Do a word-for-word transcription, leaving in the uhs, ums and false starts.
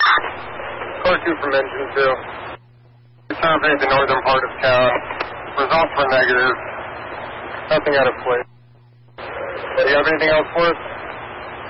Car two from engine two. We surveyed the northern part of town. Results were negative. Nothing out of place. Do you have anything else for us?